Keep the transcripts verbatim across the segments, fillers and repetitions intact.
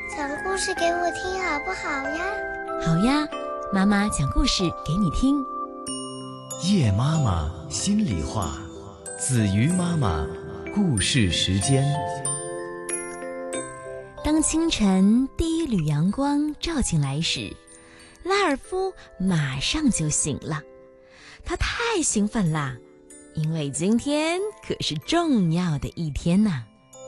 讲故事给我听好不好呀？ 好呀，妈妈讲故事给你听。 夜妈妈心里话，子瑜妈妈故事时间。 当清晨第一缕阳光照进来时，拉尔夫马上就醒了。他太兴奋啦，因为今天可是重要的一天呢。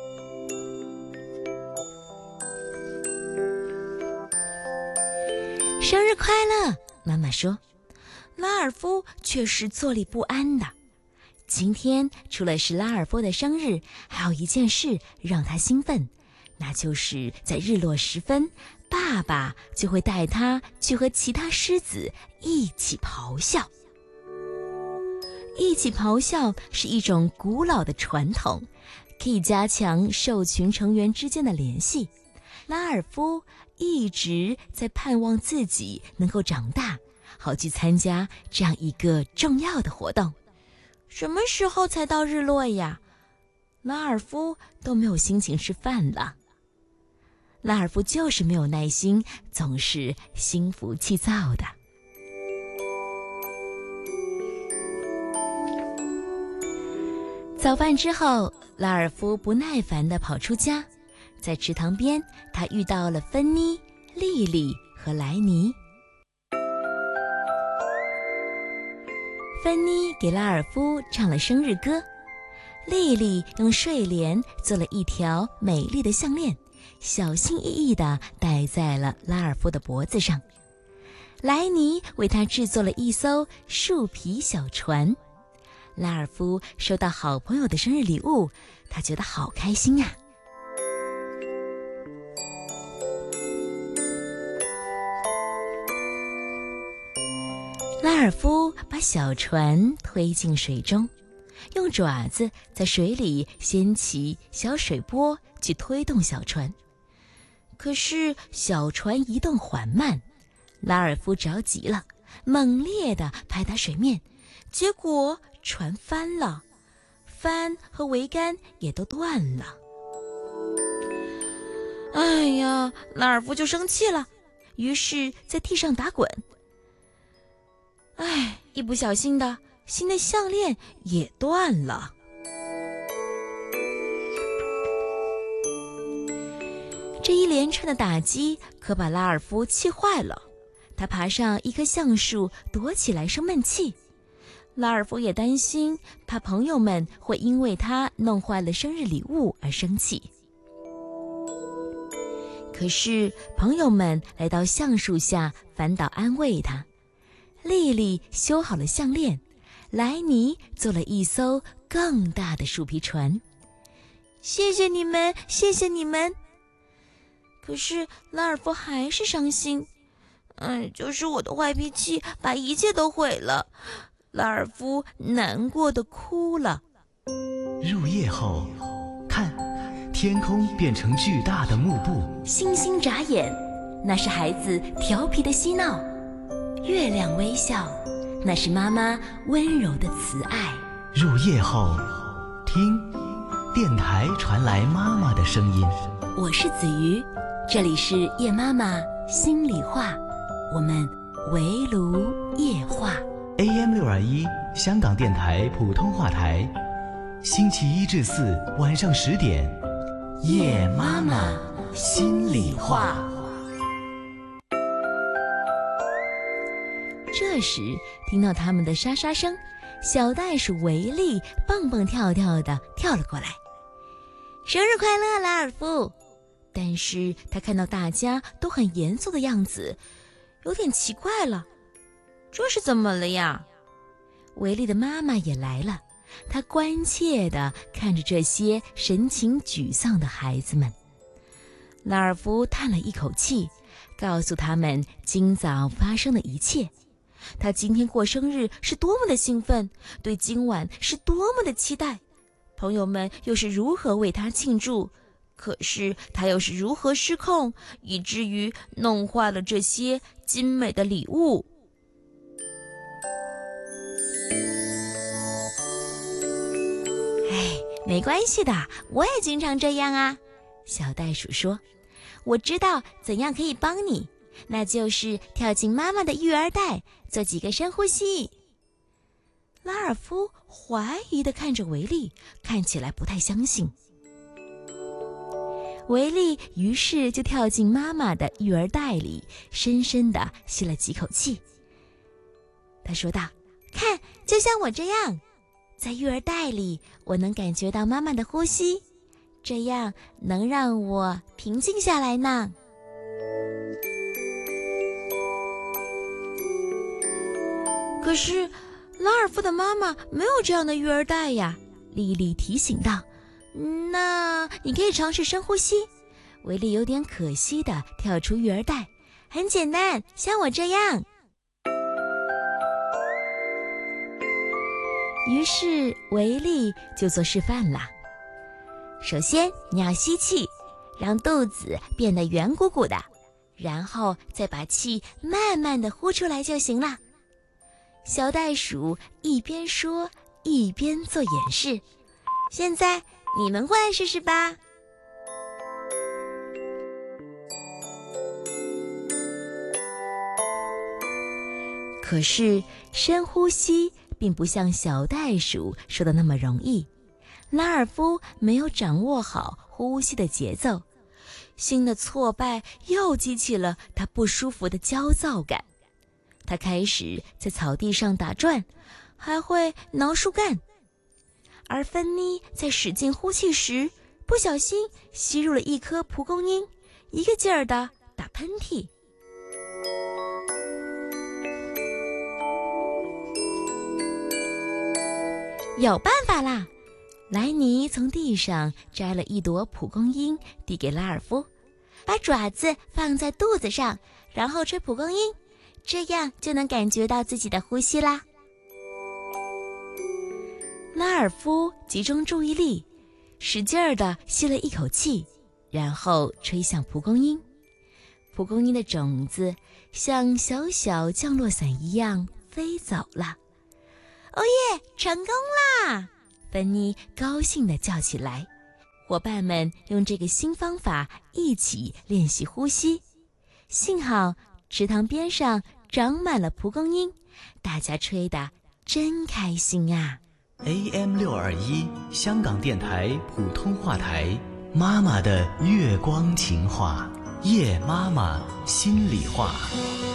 生日快乐，妈妈说。拉尔夫却是坐立不安的。今天除了是拉尔夫的生日，还有一件事让他兴奋，那就是在日落时分，爸爸就会带他去和其他狮子一起咆哮。一起咆哮是一种古老的传统，可以加强兽群成员之间的联系。拉尔夫一直在盼望自己能够长大，好去参加这样一个重要的活动。什么时候才到日落呀？拉尔夫都没有心情吃饭了。拉尔夫就是没有耐心，总是心浮气躁的。早饭之后，拉尔夫不耐烦地跑出家，在池塘边，他遇到了芬妮、莉莉和莱尼。芬妮给拉尔夫唱了生日歌，莉莉用睡莲做了一条美丽的项链，小心翼翼地戴在了拉尔夫的脖子上。莱尼为他制作了一艘树皮小船。拉尔夫收到好朋友的生日礼物，他觉得好开心啊。拉尔夫把小船推进水中，用爪子在水里掀起小水波去推动小船。可是小船移动缓慢，拉尔夫着急了，猛烈地拍打水面，结果船翻了，帆和桅杆也都断了。哎呀，拉尔夫就生气了，于是在地上打滚。哎，一不小心的，新的项链也断了。这一连串的打击可把拉尔夫气坏了，他爬上一棵橡树躲起来生闷气。拉尔夫也担心，怕朋友们会因为他弄坏了生日礼物而生气。可是朋友们来到橡树下反倒安慰他。莉莉修好了项链，莱尼做了一艘更大的树皮船。谢谢你们，谢谢你们。可是拉尔夫还是伤心。嗯，就是我的坏脾气把一切都毁了。拉尔夫难过的哭了。 入夜后，看，天空变成巨大的幕布。 星星眨眼，那是孩子调皮的嬉闹。月亮微笑，那是妈妈温柔的慈爱。 入夜后，听，电台传来妈妈的声音。 我是子瑜，这里是夜妈妈心里话，我们围炉夜话。 A M 六二一，香港电台普通话台，星期一至四晚上十点，夜妈妈心里话。 这时听到他们的沙沙声，小袋鼠维利蹦蹦跳跳地跳了过来。生日快乐，拉尔夫！但是他看到大家都很严肃的样子，有点奇怪了。这是怎么了呀？维利的妈妈也来了，她关切地看着这些神情沮丧的孩子们。拉尔夫叹了一口气，告诉他们今早发生的一切。他今天过生日是多么的兴奋，对今晚是多么的期待，朋友们又是如何为他庆祝，可是他又是如何失控，以至于弄坏了这些精美的礼物。哎，没关系的，我也经常这样啊。小袋鼠说， 我知道怎样可以帮你，那就是跳进妈妈的育儿袋，做几个深呼吸。拉尔夫怀疑地看着维利，看起来不太相信。维利于是就跳进妈妈的育儿袋里，深深地吸了几口气。他说道：看，就像我这样，在育儿袋里，我能感觉到妈妈的呼吸，这样能让我平静下来呢。可是拉尔夫的妈妈没有这样的育儿袋呀，莉莉提醒道。那你可以尝试深呼吸。维利有点可惜地跳出育儿袋，很简单，像我这样。于是维利就做示范了。首先你要吸气，让肚子变得圆鼓鼓的，然后再把气慢慢地呼出来就行了。小袋鼠一边说一边做演示。现在你们过来试试吧。可是深呼吸并不像小袋鼠说的那么容易，拉尔夫没有掌握好呼吸的节奏，新的挫败又激起了他不舒服的焦躁感。他开始在草地上打转，还会挠树干。而芬妮在使劲呼气时，不小心吸入了一颗蒲公英，一个劲儿地打喷嚏。有办法啦！莱尼从地上摘了一朵蒲公英，递给拉尔夫，把爪子放在肚子上，然后吹蒲公英，这样就能感觉到自己的呼吸啦。拉尔夫集中注意力，使劲儿地吸了一口气，然后吹向蒲公英。蒲公英的种子像小小降落伞一样飞走了。哦耶，成功啦！芬妮高兴地叫起来。伙伴们用这个新方法一起练习呼吸。幸好池塘边上长满了蒲公英，大家吹得真开心啊！ A M 六二一 香港电台普通话台，妈妈的月光情话，夜妈妈心里话。